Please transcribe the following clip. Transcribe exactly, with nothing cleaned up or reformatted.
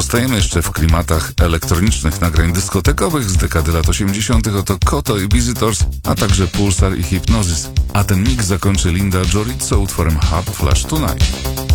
Pozostajemy jeszcze w klimatach elektronicznych nagrań dyskotekowych z dekady lat osiemdziesiątych. Oto Koto i Visitors, a także Pulsar i Hypnosis. A ten mix zakończy Linda Jorizzo utworem Hard Flash Tonight.